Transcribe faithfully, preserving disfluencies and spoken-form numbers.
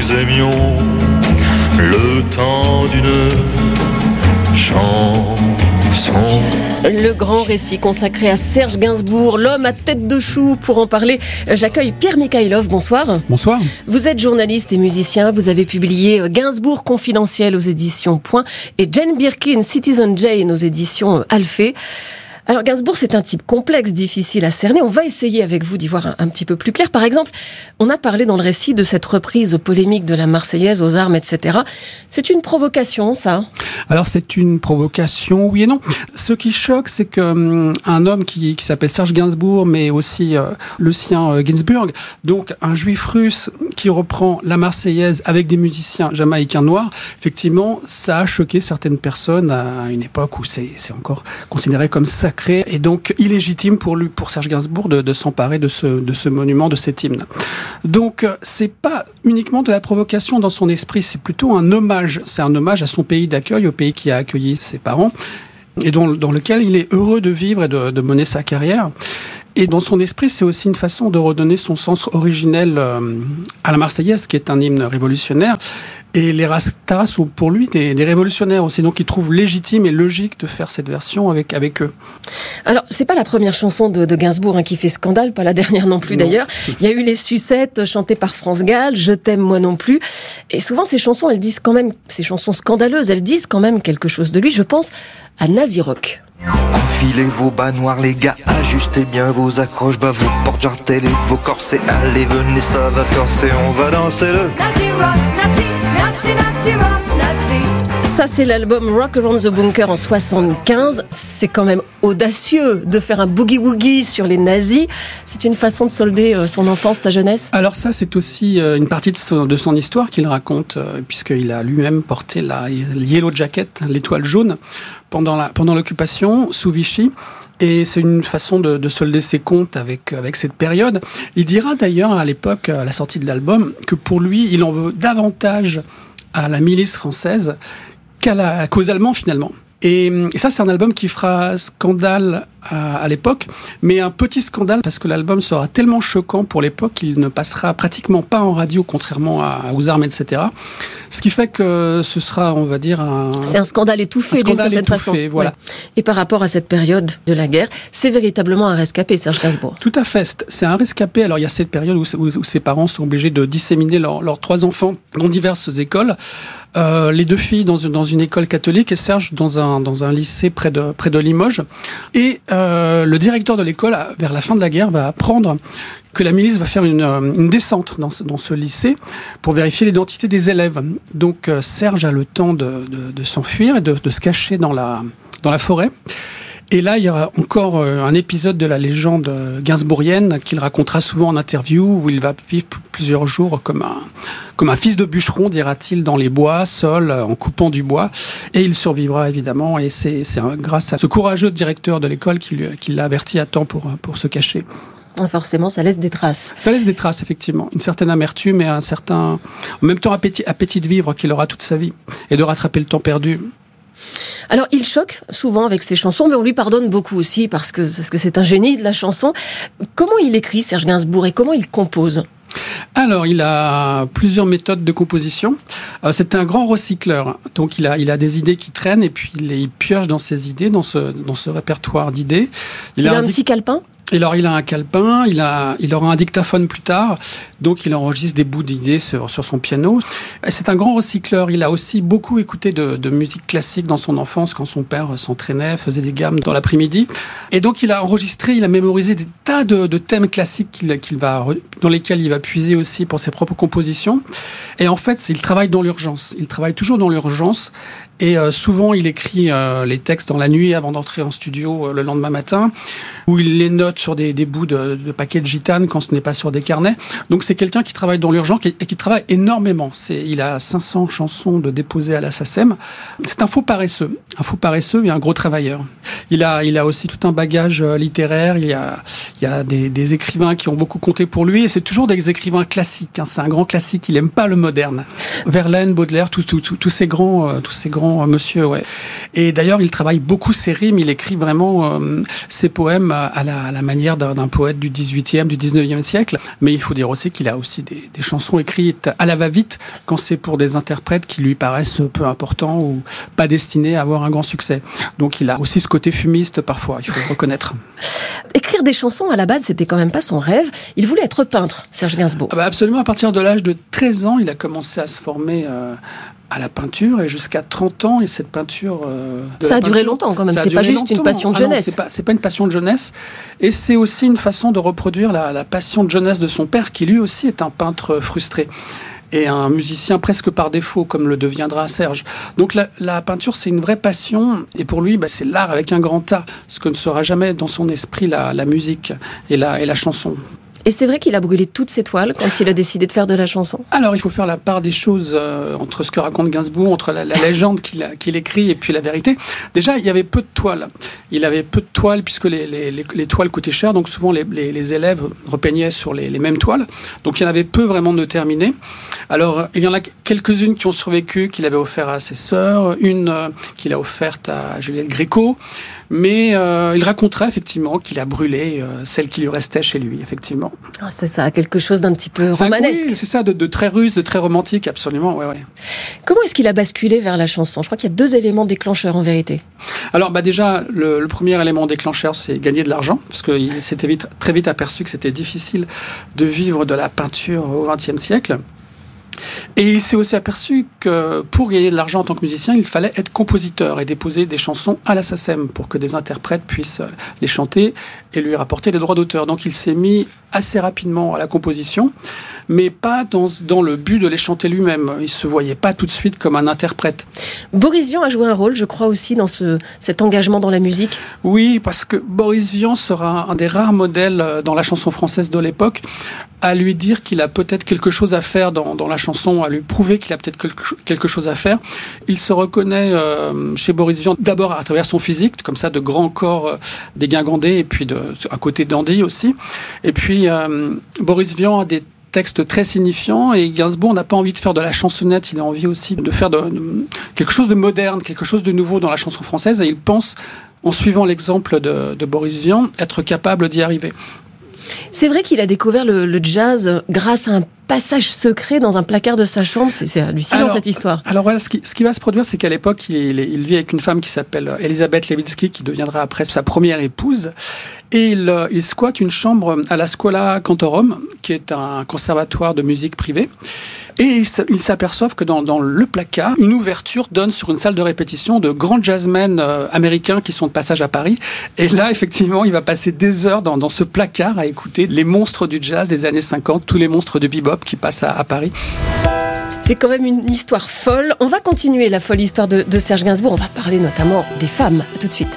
nous aimions le temps d'une chanson. Le grand récit consacré à Serge Gainsbourg, l'homme à tête de chou. Pour en parler, j'accueille Pierre Mikhaïlov. Bonsoir. Bonsoir. Vous êtes journaliste et musicien. Vous avez publié Gainsbourg confidentiel aux éditions Point et Jane Birkin, Citizen Jane aux éditions Alphée. Alors Gainsbourg, c'est un type complexe, difficile à cerner. On va essayer avec vous d'y voir un, un petit peu plus clair. Par exemple, on a parlé dans le récit de cette reprise polémique de la Marseillaise aux armes, et cetera. C'est une provocation, ça ? Alors c'est une provocation, oui et non. Ce qui choque, c'est que hum, un homme qui, qui s'appelle Serge Gainsbourg, mais aussi euh, le sien euh, Ginsburg, donc un juif russe qui reprend la Marseillaise avec des musiciens jamaïcains noirs, effectivement, ça a choqué certaines personnes à une époque où c'est, c'est encore considéré comme sacré et donc illégitime pour lui, pour Serge Gainsbourg, de, de s'emparer de ce, de ce monument, de cet hymne. Donc c'est pas uniquement de la provocation dans son esprit, c'est plutôt un hommage. C'est un hommage à son pays d'accueil, au pays qui a accueilli ses parents et dans, dans lequel il est heureux de vivre et de, de mener sa carrière. Et dans son esprit, c'est aussi une façon de redonner son sens originel euh, à la Marseillaise, qui est un hymne révolutionnaire. Et les Rastas sont pour lui des, des révolutionnaires aussi, donc il trouve légitime et logique de faire cette version avec avec eux. Alors, c'est pas la première chanson de, de Gainsbourg hein, qui fait scandale, pas la dernière non plus non. D'ailleurs. Il y a eu Les Sucettes chantées par France Gall, Je t'aime moi non plus. Et souvent ces chansons, elles disent quand même, ces chansons scandaleuses, elles disent quand même quelque chose de lui. Je pense à Nazi Rock. Enfilez vos bas noirs les gars, ajustez bien vos accroches, bah vos portes jartelles et vos corsets, allez venez ça va se corser, on va danser le Nazi rock, Nazi, Nazi, Nazi rock, Nazi. Ça c'est l'album Rock Around the Bunker en soixante-quinze, c'est quand même audacieux de faire un boogie-woogie sur les nazis, c'est une façon de solder son enfance, sa jeunesse. Alors ça c'est aussi une partie de son, de son histoire qu'il raconte, puisqu'il a lui-même porté la Yellow Jacket, l'étoile jaune, pendant la pendant l'occupation sous Vichy, et c'est une façon de, de solder ses comptes avec avec cette période. Il dira d'ailleurs à l'époque, à la sortie de l'album, que pour lui, il en veut davantage à la milice française qu'à la qu'aux Allemands finalement. Et, et ça, c'est un album qui fera scandale à, à l'époque, mais un petit scandale parce que l'album sera tellement choquant pour l'époque qu'il ne passera pratiquement pas en radio, contrairement à, aux armes, et cetera. Ce qui fait que ce sera, on va dire, un... C'est un scandale étouffé, un scandale d'une certaine étouffé, façon. Voilà. Ouais. Et par rapport à cette période de la guerre, c'est véritablement un rescapé, Serge Gainsbourg. Tout à fait, c'est un rescapé. Alors il y a cette période où, où, où ses parents sont obligés de disséminer leurs leurs trois enfants dans diverses écoles. Euh, les deux filles dans une, dans une école catholique et Serge dans un, dans un lycée près de, près de Limoges. Et euh, le directeur de l'école, vers la fin de la guerre, va apprendre que la milice va faire une, une descente dans ce, dans ce lycée pour vérifier l'identité des élèves. Donc euh, Serge a le temps de, de, de s'enfuir et de, de se cacher dans la, dans la forêt. Et là, il y aura encore un épisode de la légende gainsbourgienne qu'il racontera souvent en interview, où il va vivre plusieurs jours comme un, comme un fils de bûcheron, dira-t-il, dans les bois, seul, en coupant du bois. Et il survivra, évidemment, et c'est, c'est grâce à ce courageux directeur de l'école qui, lui, qui l'a averti à temps pour, pour se cacher. Forcément, ça laisse des traces. Ça laisse des traces, effectivement. Une certaine amertume et un certain, en même temps, appétit, appétit de vivre qu'il aura toute sa vie et de rattraper le temps perdu. Alors, il choque souvent avec ses chansons, mais on lui pardonne beaucoup aussi parce que, parce que c'est un génie de la chanson. Comment il écrit, Serge Gainsbourg, et comment il compose ? Alors, il a plusieurs méthodes de composition. Euh, c'est un grand recycleur. Donc, il a, il a des idées qui traînent et puis il, il pioche dans ses idées, dans ce, dans ce répertoire d'idées. Il, il a un, un petit calepin ? Et alors, il a un calepin, il a, il aura un dictaphone plus tard, donc il enregistre des bouts d'idées sur, sur son piano. Et c'est un grand recycleur. Il a aussi beaucoup écouté de, de musique classique dans son enfance, quand son père s'entraînait, faisait des gammes dans l'après-midi. Et donc, il a enregistré, il a mémorisé des tas de, de thèmes classiques qu'il, qu'il va, dans lesquels il va puiser aussi pour ses propres compositions. Et en fait, il travaille dans l'urgence. Il travaille toujours dans l'urgence. Et euh, souvent, il écrit euh, les textes dans la nuit avant d'entrer en studio euh, le lendemain matin, où il les note sur des, des bouts de, de paquets de gitane quand ce n'est pas sur des carnets. Donc, c'est quelqu'un qui travaille dans l'urgence et qui, qui travaille énormément. C'est, il a cinq cents chansons de déposées à la SACEM. C'est un faux paresseux, un faux paresseux et un gros travailleur. Il a, il a aussi tout un bagage euh, littéraire. Il y a, il y a des, des écrivains qui ont beaucoup compté pour lui. Et c'est toujours des écrivains classiques. Hein. C'est un grand classique. Il aime pas le moderne. Verlaine, Baudelaire, tous tout, tout, tout ces grands, euh, tous ces grands monsieur, ouais. Et d'ailleurs, il travaille beaucoup ses rimes. Il écrit vraiment euh, ses poèmes à la, à la manière d'un, d'un poète du dix-huitième, du dix-neuvième siècle. Mais il faut dire aussi qu'il a aussi des, des chansons écrites à la va-vite quand c'est pour des interprètes qui lui paraissent peu importants ou pas destinés à avoir un grand succès. Donc il a aussi ce côté fumiste parfois, il faut le reconnaître. Écrire des chansons, à la base, c'était quand même pas son rêve. Il voulait être peintre, Serge Gainsbourg. Ah bah absolument, à partir de l'âge de treize ans, il a commencé à se former euh, à la peinture, et jusqu'à trente ans, et cette peinture... Euh, ça a peinture, duré longtemps quand même, c'est pas juste longtemps. Une passion de jeunesse. Ah non, c'est pas, c'est pas une passion de jeunesse, et c'est aussi une façon de reproduire la, la passion de jeunesse de son père, qui lui aussi est un peintre frustré. Et un musicien presque par défaut, comme le deviendra Serge. Donc la, la peinture, c'est une vraie passion, et pour lui, bah, c'est l'art avec un grand A, ce que ne sera jamais dans son esprit la, la musique et la, et la chanson. Et c'est vrai qu'il a brûlé toutes ses toiles quand il a décidé de faire de la chanson. Alors, il faut faire la part des choses euh, entre ce que raconte Gainsbourg, entre la, la légende qu'il, a, qu'il écrit et puis la vérité. Déjà, il y avait peu de toiles. Il avait peu de toiles puisque les, les, les, les toiles coûtaient cher, donc souvent les, les, les élèves repeignaient sur les, les mêmes toiles. Donc, il y en avait peu vraiment de terminées. Alors, il y en a quelques-unes qui ont survécu, qu'il avait offert à ses sœurs, une euh, qu'il a offerte à Juliette Gréco. Mais euh, il racontera effectivement qu'il a brûlé euh, celle qui lui restait chez lui, effectivement. Ah, c'est ça, quelque chose d'un petit peu c'est romanesque. Un, oui, c'est ça, de, de très russe, de très romantique, absolument. Ouais, ouais. Comment est-ce qu'il a basculé vers la chanson ? Je crois qu'il y a deux éléments déclencheurs en vérité. Alors, bah déjà, le, le premier élément déclencheur, c'est gagner de l'argent, parce qu'il s'était vite, très vite aperçu que c'était difficile de vivre de la peinture au vingtième siècle. Et il s'est aussi aperçu que pour gagner de l'argent en tant que musicien, il fallait être compositeur et déposer des chansons à la SACEM pour que des interprètes puissent les chanter et lui rapporter des droits d'auteur. Donc il s'est mis assez rapidement à la composition, mais pas dans, dans le but de les chanter lui-même. Il se voyait pas tout de suite comme un interprète. Boris Vian a joué un rôle, je crois, aussi dans ce, cet engagement dans la musique. Oui, parce que Boris Vian sera un des rares modèles dans la chanson française de l'époque à lui dire qu'il a peut-être quelque chose à faire dans, dans la chanson, à lui prouver qu'il a peut-être quelque, quelque chose à faire. Il se reconnaît euh, chez Boris Vian d'abord à travers son physique, comme ça, de grand corps euh, dégingandé, et puis de, un côté dandy aussi. Et puis, euh, Boris Vian a des textes très signifiants, et Gainsbourg n'a pas envie de faire de la chansonnette, il a envie aussi de faire de, de, quelque chose de moderne, quelque chose de nouveau dans la chanson française, et il pense, en suivant l'exemple de, de Boris Vian, être capable d'y arriver. C'est vrai qu'il a découvert le, le jazz grâce à un passage secret dans un placard de sa chambre. C'est, c'est hallucinant, alors, cette histoire. Alors voilà, ce qui, ce qui va se produire, c'est qu'à l'époque, il, il vit avec une femme qui s'appelle Elisabeth Levitsky, qui deviendra après sa première épouse. Et il, il squatte une chambre à la Schola Cantorum, qui est un conservatoire de musique privé. Et ils s'aperçoivent que dans, dans le placard, une ouverture donne sur une salle de répétition de grands jazzmen euh, américains qui sont de passage à Paris. Et là, effectivement, il va passer des heures dans, dans ce placard à écouter les monstres du jazz des années cinquante, tous les monstres de bebop qui passent à, à Paris. C'est quand même une histoire folle. On va continuer la folle histoire de, de Serge Gainsbourg. On va parler notamment des femmes. À tout de suite.